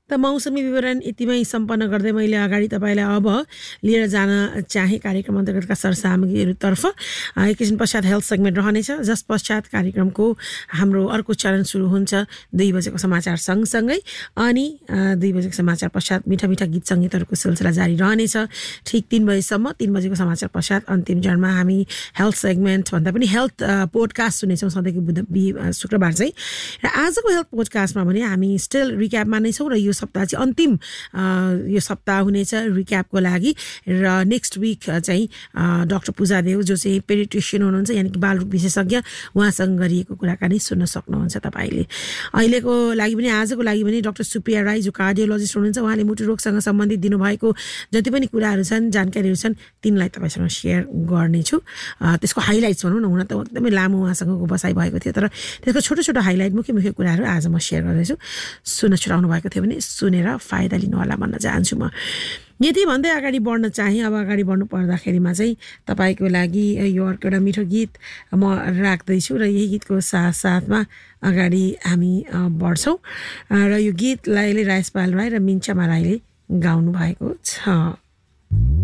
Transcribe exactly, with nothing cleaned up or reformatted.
त मौसमी विवरण यतिमै सम्पन्न गर्दै मैले अगाडि तपाईँलाई अब लिएर जान चाहे कार्यक्रम अन्तर्गतका सरसामग्रीहरूतर्फ एकैछिन पश्चात हेल्थ सेगमेन्ट रहनेछ, जस पश्चात कार्यक्रमको हाम्रो अर्को चरण सुरु हुन्छ दुई बजेको समाचार सँगसँगै, अनि दुई बजेको समाचार पश्चात मिठा मिठा गीत सङ्गीतहरूको सिलसिला जारी रहनेछ ठिक तीन बजेसम्म। तीन बजेको समाचार पश्चात अन्तिम चरणमा हामी हेल्थ सेगमेन्ट भन्दा पनि हेल्थ पोडकास्ट सुनेछौँ सधैँको बुध शुक्रबार चाहिँ। र आजको हेल्थ पोडकास्टमा भने हामी स्टिल रिक्यापमा नै छौँ र यो सप्ताह चाहिँ अन्तिम यो सप्ताह हुनेछ रिक्यापको लागि। र नेक्स्ट विक चाहिँ डाक्टर पूजा देव जो चाहिँ पेडिट्रिसियन हुनुहुन्छ यानि कि बालरोग विशेषज्ञ, उहाँसँग गरिएको कुराकानी सुन्न सक्नुहुन्छ तपाईँले। अहिलेको लागि पनि आजको लागि पनि डाक्टर सुप्रिया राई जो कार्डियोलोजिस्ट हुनुहुन्छ, उहाँले मुटु रोगसँग सम्बन्धित दिनुभएको जति पनि कुराहरू छन्, जानकारीहरू छन्, तिनलाई तपाईँसँग सेयर गर्नेछु। त्यसको हाइलाइट्स भनौँ न, हुन त एकदमै लामो उहाँसँगको बसाइ भएको थियो, तर त्यसको छोटो छोटो हाइलाइट मुख्य मुख्य कुराहरू आज म सेयर गर्दैछु। सुन्न छुटाउनु भएको थियो भने सुनेर फाइदा लिनुहोला भन्न चाहन्छु म। यति भन्दै अगाडि बढ्न चाहेँ। अब अगाडि बढ्नु पर्दाखेरिमा चाहिँ तपाईँको लागि यो अर्को एउटा मिठो गीत म राख्दैछु र यही गीतको साथसाथमा अगाडि हामी बढ्छौँ। र यो गीतलाई राजेश पाल राई र मिन्चामा राईले गाउनु भएको छ।